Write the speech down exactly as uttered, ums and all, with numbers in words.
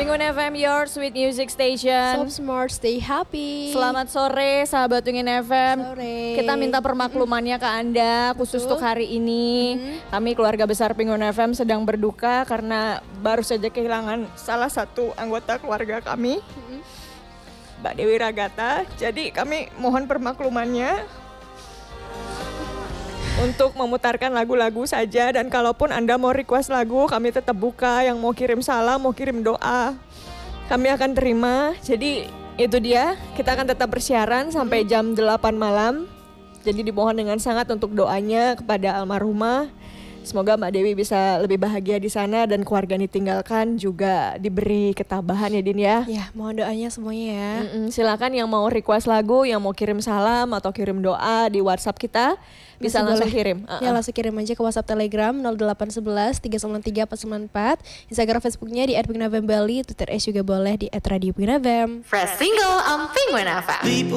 Penguin F M, your sweet music station. Soft Smart, stay happy. Selamat sore sahabat Penguin F M. Sore. Kita minta permaklumannya ke Anda khusus Betul. untuk hari ini. Mm-hmm. Kami keluarga besar Penguin F M sedang berduka karena baru saja kehilangan salah satu anggota keluarga kami, mm-hmm. Mbak Dewi Ragata. Jadi kami mohon permaklumannya untuk memutarkan lagu-lagu saja, dan kalaupun Anda mau request lagu, kami tetap buka. Yang mau kirim salam, mau kirim doa, kami akan terima. Jadi itu dia, kita akan tetap bersiaran sampai jam delapan malam. Jadi dimohon dengan sangat untuk doanya kepada almarhumah. Semoga Mbak Dewi bisa lebih bahagia di sana dan keluarga yang ditinggalkan juga diberi ketabahan ya Din ya. Ya, mohon doanya semuanya ya. Mm-mm, silakan yang mau request lagu, yang mau kirim salam atau kirim doa di WhatsApp kita bisa Masih langsung boleh. kirim. Ya, langsung kirim aja ke WhatsApp Telegram nol delapan satu satu tiga sembilan tiga empat sembilan empat, Instagram Facebooknya di et penguin f m bali, Twitter S juga boleh di et radio penguin f m. Fresh single on Penguin F M.